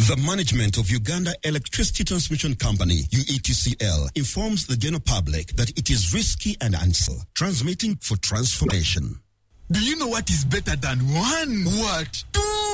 The management of Uganda Electricity Transmission Company, UETCL, informs the general public that it is risky and unsafe, transmitting for transformation. Do you know what is better than one? What? 2